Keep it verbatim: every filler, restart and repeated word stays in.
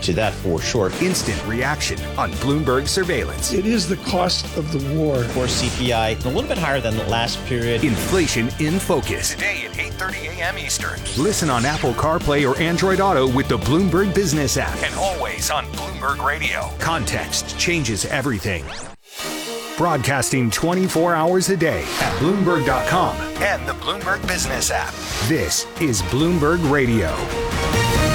to that for sure. Instant reaction on Bloomberg surveillance. It is the cost of the war. Of course, C P I a little bit higher than the last period. Inflation in focus. Today at eight thirty a.m. Eastern. Listen on Apple CarPlay or Android Auto with the Bloomberg Business app. And always on Bloomberg Radio. Context changes everything. Broadcasting twenty-four hours a day at Bloomberg dot com and the Bloomberg Business app. This is Bloomberg Radio.